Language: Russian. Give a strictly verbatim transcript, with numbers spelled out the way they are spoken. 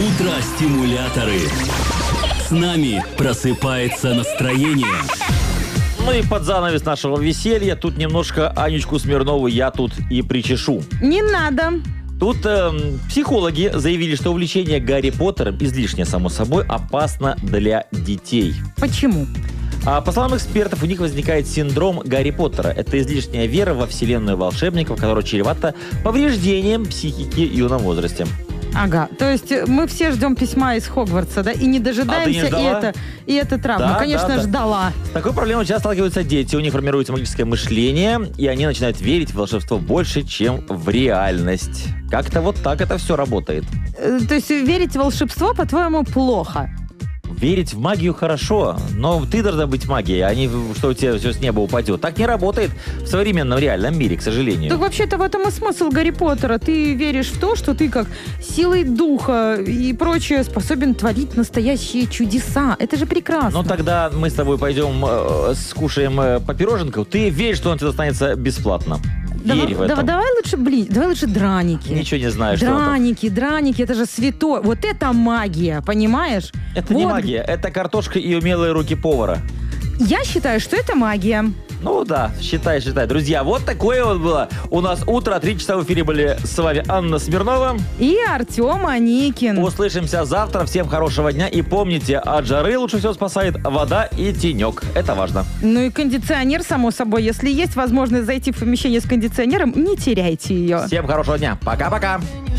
Утро-стимуляторы. С нами просыпается настроение. Ну и под занавес нашего веселья тут немножко Анечку Смирнову я тут и причешу. Не надо. Тут э, психологи заявили, что увлечение Гарри Поттером, излишнее само собой, опасно для детей. Почему? А по словам экспертов, у них возникает синдром Гарри Поттера. Это излишняя вера во вселенную волшебников, которая чревата повреждением психики в юном возрасте. Ага, то есть мы все ждем письма из Хогвартса, да, и не дожидаемся, А ты не ждала? и это, и это травма. Да, Ну, конечно, да, да. ждала. С такой проблемой часто сталкиваются дети. У них формируется магическое мышление, и они начинают верить в волшебство больше, чем в реальность. Как-то вот так это все работает. Э, То есть верить в волшебство, по-твоему, плохо? Верить в магию хорошо, но ты должна быть магией, а не в- что у тебя все с неба упадет. Так не работает в современном реальном мире, к сожалению. Так вообще-то в этом и смысл Гарри Поттера. Ты веришь в то, что ты как силой духа и прочее способен творить настоящие чудеса. Это же прекрасно. Ну тогда мы с тобой пойдем, э, скушаем э, по пироженку. Ты веришь, что он тебе достанется бесплатно. Давай- Верь в это. давай, давай лучше, блин, давай лучше драники. Ничего не знаю, что это. Драники, драники, это же святое. Вот это магия, понимаешь? Это не Вот. магия, это картошка и умелые руки повара. Я считаю, что это магия. Ну да, считай, считай. Друзья, вот такое вот было у нас утро. Три часа в эфире были с вами Анна Смирнова. И Артем Аникин. Услышимся завтра. Всем хорошего дня. И помните, от жары лучше всего спасает вода и тенек. Это важно. Ну и кондиционер, само собой. Если есть возможность зайти в помещение с кондиционером, не теряйте ее. Всем хорошего дня. Пока-пока.